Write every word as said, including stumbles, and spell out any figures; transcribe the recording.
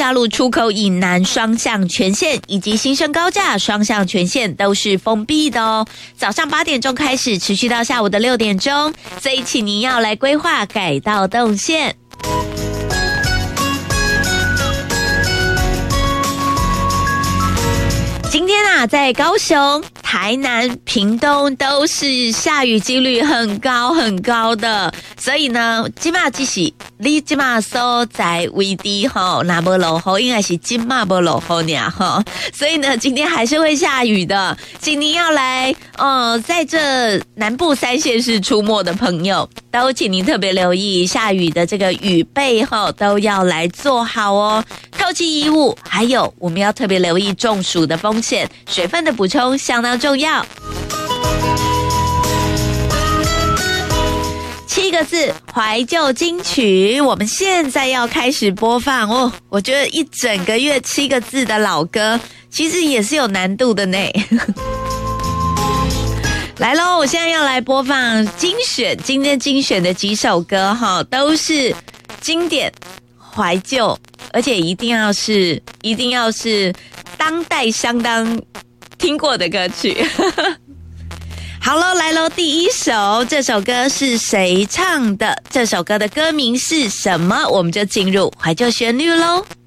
大陆出口以南双向全线以及新生高架双向全线都是封闭的哦。早上八点钟开始，持续到下午的六点钟，所以请您要来规划改道动线。今天啊，在高雄、台南、屏东都是下雨几率很高很高的，所以呢，今嘛只是你今嘛所在位置吼，那无落雨应该是今嘛无落雨呢吼，所以呢，今天还是会下雨的，请您要来呃，在这南部三县市出没的朋友，都请您特别留意下雨的这个雨备吼，都要来做好哦。透气衣物，还有我们要特别留意中暑的风险，水分的补充相当重要。七个字怀旧金曲，我们现在要开始播放哦。我觉得一整个月七个字的老歌，其实也是有难度的呢。来咯，我现在要来播放精选，今天精选的几首歌哈，都是经典怀旧，而且一定要是一定要是当代相当听过的歌曲。好咯，来咯，第一首，这首歌是谁唱的？这首歌的歌名是什么？我们就进入怀旧旋律咯。